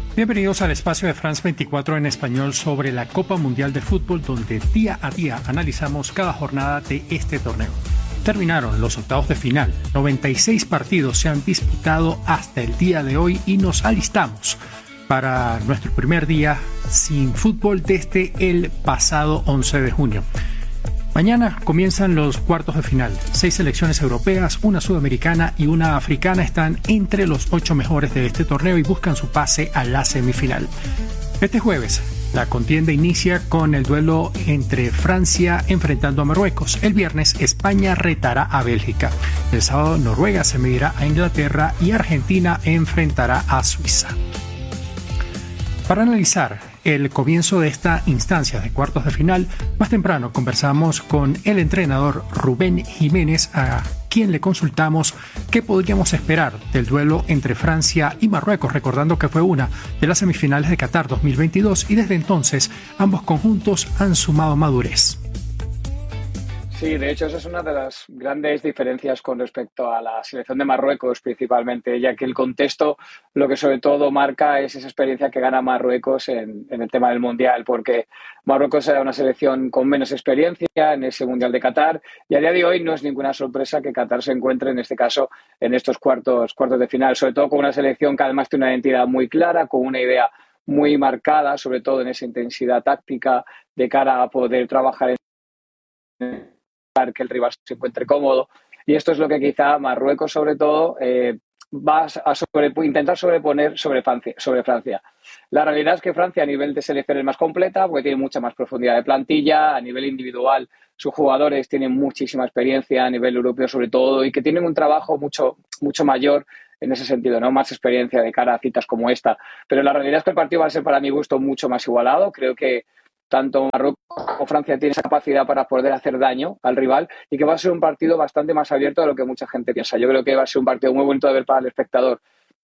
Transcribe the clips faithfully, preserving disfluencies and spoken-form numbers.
Bienvenidos al espacio de France veinticuatro en español sobre la Copa Mundial de Fútbol, donde día a día analizamos cada jornada de este torneo. Terminaron los octavos de final, noventa y seis partidos se han disputado hasta el día de hoy y nos alistamos para nuestro primer día sin fútbol desde el pasado once de junio. Mañana comienzan los cuartos de final. Seis selecciones europeas, una sudamericana y una africana están entre los ocho mejores de este torneo y buscan su pase a la semifinal. Este jueves, la contienda inicia con el duelo entre Francia enfrentando a Marruecos. El viernes, España retará a Bélgica. El sábado, Noruega se medirá a Inglaterra y Argentina enfrentará a Suiza. Para analizar el comienzo de esta instancia de cuartos de final, más temprano conversamos con el entrenador Rubén Jiménez, a quien le consultamos qué podríamos esperar del duelo entre Francia y Marruecos, recordando que fue una de las semifinales de Qatar dos mil veintidós y desde entonces ambos conjuntos han sumado madurez. Sí, de hecho esa es una de las grandes diferencias con respecto a la selección de Marruecos principalmente, ya que el contexto lo que sobre todo marca es esa experiencia que gana Marruecos en, en el tema del Mundial, porque Marruecos era una selección con menos experiencia en ese Mundial de Qatar y a día de hoy no es ninguna sorpresa que Qatar se encuentre en este caso en estos cuartos, cuartos de final, sobre todo con una selección que además tiene una identidad muy clara, con una idea muy marcada, sobre todo en esa intensidad táctica de cara a poder trabajar en que el rival se encuentre cómodo, y esto es lo que quizá Marruecos sobre todo eh, va a sobre, intentar sobreponer sobre Francia, sobre Francia. La realidad es que Francia a nivel de selección es más completa porque tiene mucha más profundidad de plantilla, a nivel individual sus jugadores tienen muchísima experiencia a nivel europeo sobre todo y que tienen un trabajo mucho, mucho mayor en ese sentido, ¿no? Más experiencia de cara a citas como esta, pero la realidad es que el partido va a ser para mi gusto mucho más igualado. Creo que tanto Marruecos como Francia tienen esa capacidad para poder hacer daño al rival y que va a ser un partido bastante más abierto de lo que mucha gente piensa. Yo creo que va a ser un partido muy bonito de ver para el espectador.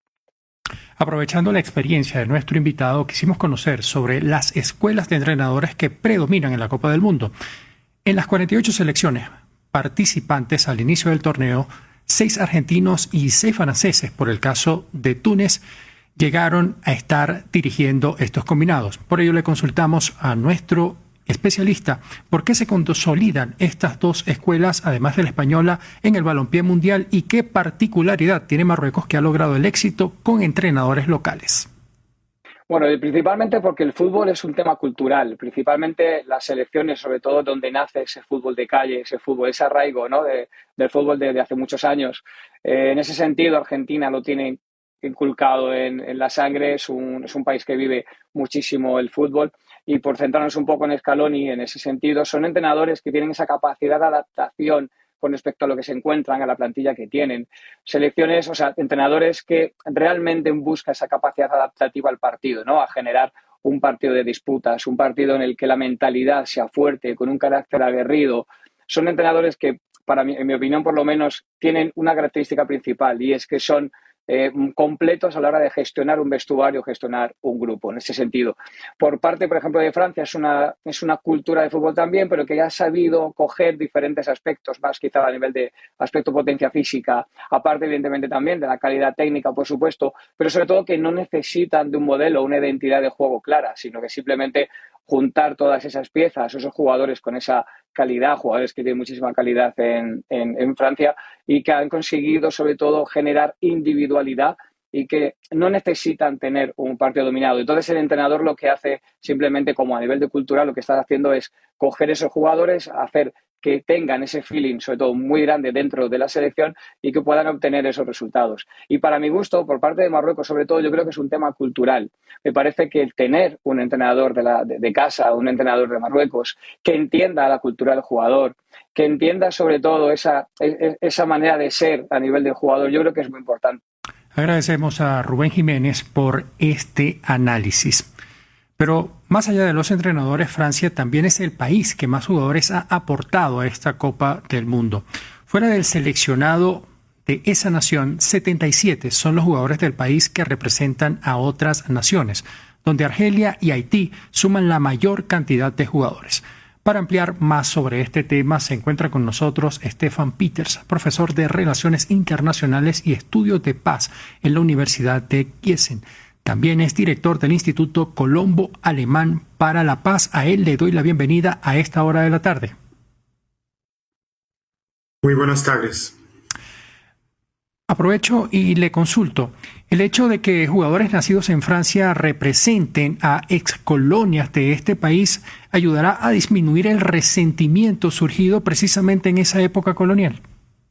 Aprovechando la experiencia de nuestro invitado, quisimos conocer sobre las escuelas de entrenadores que predominan en la Copa del Mundo. En las cuarenta y ocho selecciones participantes al inicio del torneo, seis argentinos y seis franceses, por el caso de Túnez, llegaron a estar dirigiendo estos combinados. Por ello le consultamos a nuestro especialista por qué se consolidan estas dos escuelas, además de la española, en el balompié mundial y qué particularidad tiene Marruecos que ha logrado el éxito con entrenadores locales. Bueno, principalmente porque el fútbol es un tema cultural, principalmente las selecciones, sobre todo donde nace ese fútbol de calle, ese fútbol, ese arraigo, ¿no? de, del fútbol de, de hace muchos años. Eh, en ese sentido, Argentina lo tiene inculcado en, en la sangre, es un, es un país que vive muchísimo el fútbol y por centrarnos un poco en Scaloni en ese sentido, son entrenadores que tienen esa capacidad de adaptación con respecto a lo que se encuentran, a la plantilla que tienen. Selecciones, o sea, entrenadores que realmente buscan esa capacidad adaptativa al partido, ¿no? A generar un partido de disputas, un partido en el que la mentalidad sea fuerte, con un carácter aguerrido. Son entrenadores que, para mí, en mi opinión por lo menos, tienen una característica principal y es que son Eh, completos a la hora de gestionar un vestuario, gestionar un grupo, en ese sentido. Por parte, por ejemplo, de Francia, es una, es una cultura de fútbol también, pero que ya ha sabido coger diferentes aspectos, más quizá a nivel de aspecto potencia física, aparte, evidentemente, también de la calidad técnica, por supuesto, pero sobre todo que no necesitan de un modelo, una identidad de juego clara, sino que simplemente juntar todas esas piezas, esos jugadores con esa calidad, jugadores que tienen muchísima calidad en, en, en Francia y que han conseguido sobre todo generar individualidad y que no necesitan tener un partido dominado. Entonces el entrenador lo que hace simplemente como a nivel de cultura lo que está haciendo es coger esos jugadores, hacer que tengan ese feeling, sobre todo muy grande dentro de la selección y que puedan obtener esos resultados. Y para mi gusto, por parte de Marruecos, sobre todo, yo creo que es un tema cultural. Me parece que el tener un entrenador de, la, de, de casa, un entrenador de Marruecos, que entienda la cultura del jugador, que entienda sobre todo esa, esa manera de ser a nivel del jugador, yo creo que es muy importante. Agradecemos a Rubén Jiménez por este análisis. Pero más allá de los entrenadores, Francia también es el país que más jugadores ha aportado a esta Copa del Mundo. Fuera del seleccionado de esa nación, setenta y siete son los jugadores del país que representan a otras naciones, donde Argelia y Haití suman la mayor cantidad de jugadores. Para ampliar más sobre este tema se encuentra con nosotros Stefan Peters, profesor de Relaciones Internacionales y Estudios de Paz en la Universidad de Gießen. También es director del Instituto Colombo Alemán para la Paz. A él le doy la bienvenida a esta hora de la tarde. Muy buenas tardes. Aprovecho y le consulto. El hecho de que jugadores nacidos en Francia representen a excolonias de este país ayudará a disminuir el resentimiento surgido precisamente en esa época colonial.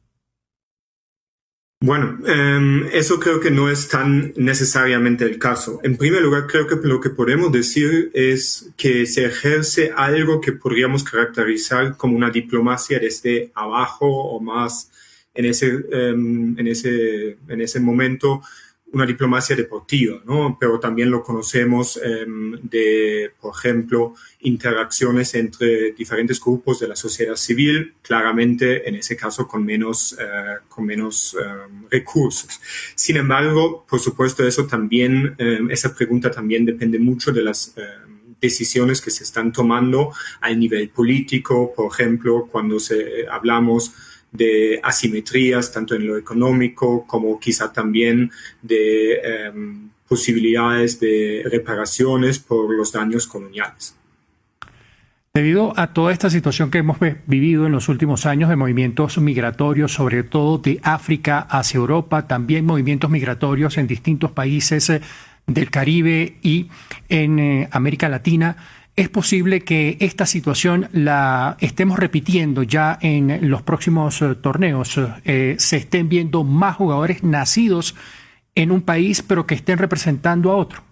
Bueno, eh, eso creo que no es tan necesariamente el caso. En primer lugar, creo que lo que podemos decir es que se ejerce algo que podríamos caracterizar como una diplomacia desde abajo o más en ese, eh, en ese, en ese momento, una diplomacia deportiva, ¿no? Pero también lo conocemos eh, de, por ejemplo, interacciones entre diferentes grupos de la sociedad civil, claramente en ese caso con menos, eh, con menos eh, recursos. Sin embargo, por supuesto, eso también, eh, esa pregunta también depende mucho de las eh, decisiones que se están tomando al nivel político, por ejemplo, cuando se, eh, hablamos de asimetrías, tanto en lo económico como quizá también de eh, posibilidades de reparaciones por los daños coloniales. Debido a toda esta situación que hemos vivido en los últimos años de movimientos migratorios, sobre todo de África hacia Europa, también movimientos migratorios en distintos países del Caribe y en eh, América Latina, ¿es posible que esta situación la estemos repitiendo ya en los próximos uh, torneos? Eh, se estén viendo más jugadores nacidos en un país, pero que estén representando a otro.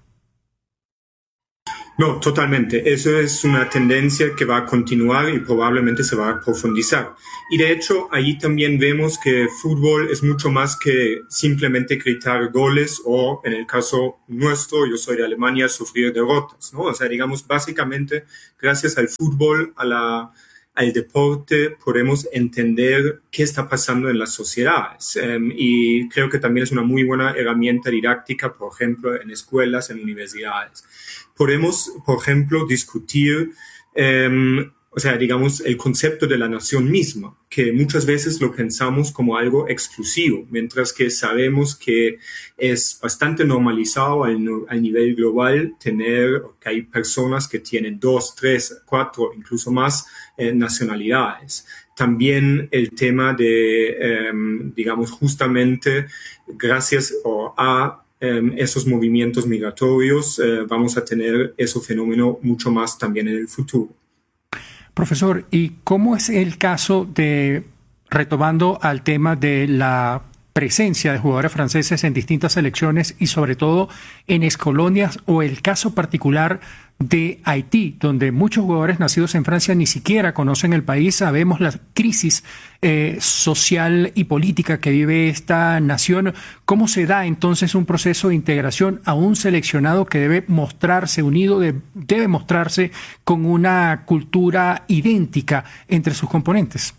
No, totalmente. Eso es una tendencia que va a continuar y probablemente se va a profundizar. Y de hecho, ahí también vemos que fútbol es mucho más que simplemente gritar goles o, en el caso nuestro, yo soy de Alemania, sufrir derrotas, ¿no? O sea, digamos, básicamente, gracias al fútbol, a la, al deporte, podemos entender qué está pasando en las sociedades. Um, y creo que también es una muy buena herramienta didáctica, por ejemplo, en escuelas, en universidades. Podemos, por ejemplo, discutir, eh, o sea, digamos, el concepto de la nación misma, que muchas veces lo pensamos como algo exclusivo, mientras que sabemos que es bastante normalizado al, al nivel global tener, que hay personas que tienen dos, tres, cuatro, incluso más eh, nacionalidades. También el tema de, eh, digamos, justamente gracias o a Um, esos movimientos migratorios, uh, vamos a tener ese fenómeno mucho más también en el futuro. Profesor, ¿y cómo es el caso de, retomando al tema de la presencia de jugadores franceses en distintas selecciones y sobre todo en excolonias, o el caso particular de Haití, donde muchos jugadores nacidos en Francia ni siquiera conocen el país? Sabemos la crisis eh, social y política que vive esta nación. ¿Cómo se da entonces un proceso de integración a un seleccionado que debe mostrarse unido, de, debe mostrarse con una cultura idéntica entre sus componentes?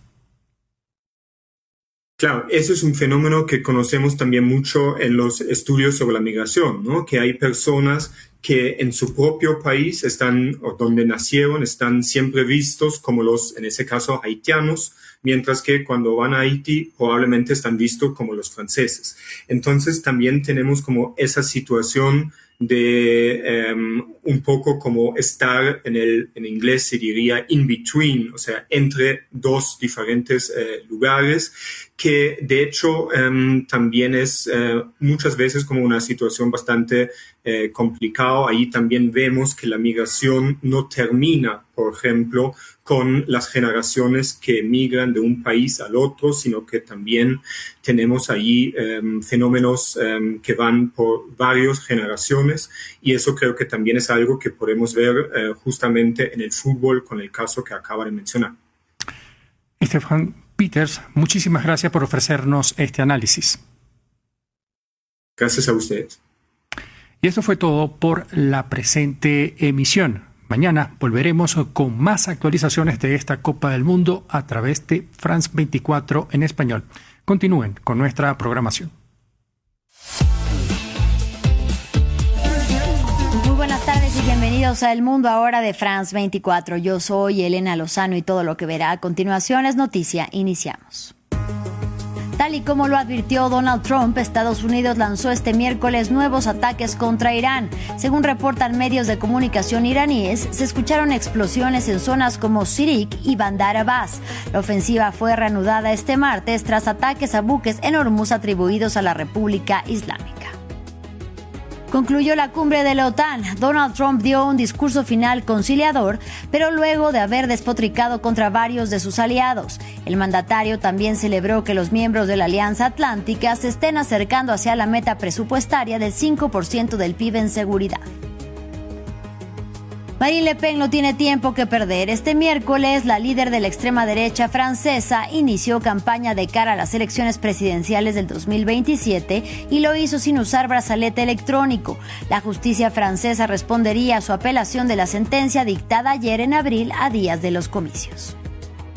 Claro, eso es un fenómeno que conocemos también mucho en los estudios sobre la migración, ¿no? Que hay personas que en su propio país están, o donde nacieron, están siempre vistos como los, en ese caso, haitianos, mientras que cuando van a Haití probablemente están vistos como los franceses. Entonces también tenemos como esa situación de um, un poco como estar en el, en inglés se diría in between, o sea, entre dos diferentes eh, lugares, que de hecho um, también es eh, muchas veces como una situación bastante eh, complicada. Ahí también vemos que la migración no termina, por ejemplo, con las generaciones que migran de un país al otro, sino que también tenemos ahí um, fenómenos um, que van por varias generaciones, y eso creo que también es algo que podemos ver uh, justamente en el fútbol con el caso que acaba de mencionar. Stefan Peters, muchísimas gracias por ofrecernos este análisis. Gracias a ustedes. Y esto fue todo por la presente emisión. Mañana volveremos con más actualizaciones de esta Copa del Mundo a través de France veinticuatro en español. Continúen con nuestra programación. Muy buenas tardes y bienvenidos a El Mundo Ahora de France veinticuatro. Yo soy Elena Lozano y todo lo que verá a continuación es noticia. Iniciamos. Tal y como lo advirtió Donald Trump, Estados Unidos lanzó este miércoles nuevos ataques contra Irán. Según reportan medios de comunicación iraníes, se escucharon explosiones en zonas como Sirik y Bandar Abbas. La ofensiva fue reanudada este martes tras ataques a buques en Hormuz atribuidos a la República Islámica. Concluyó la cumbre de la OTAN. Donald Trump dio un discurso final conciliador, pero luego de haber despotricado contra varios de sus aliados. El mandatario también celebró que los miembros de la Alianza Atlántica se estén acercando hacia la meta presupuestaria del cinco por ciento del P I B en seguridad. Marine Le Pen no tiene tiempo que perder. Este miércoles, la líder de la extrema derecha francesa inició campaña de cara a las elecciones presidenciales del dos mil veintisiete y lo hizo sin usar brazalete electrónico. La justicia francesa respondería a su apelación de la sentencia dictada ayer en abril a días de los comicios.